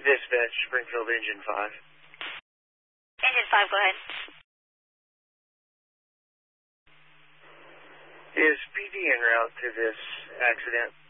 Dispatch, Springfield Engine 5. Engine 5, go ahead. Is PD en route to this accident?